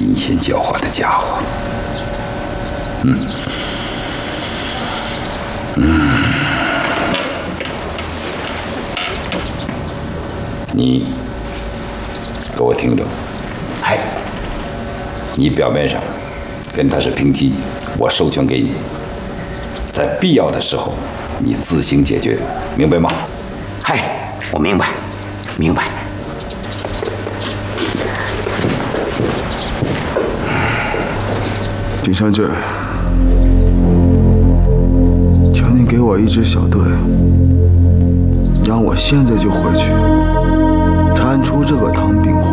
阴险狡猾的家伙。你给我听着， 哎， 你表面上跟他是平级，我授权给你，在必要的时候你自行解决，明白吗？ 嗨，我明白，明白。 景山郡，请你给我一支小队，让我现在就回去铲除这个唐炳辉。